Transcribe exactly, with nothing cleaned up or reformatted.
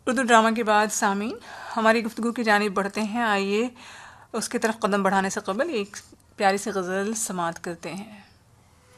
Urdu drama के बाद सामीन हमारी गुफ्तगू की जानिब बढ़ते हैं। आइए उसकी तरफ कदम बढ़ाने से कबल एक प्यारी सी गज़ल समाअत करते हैं।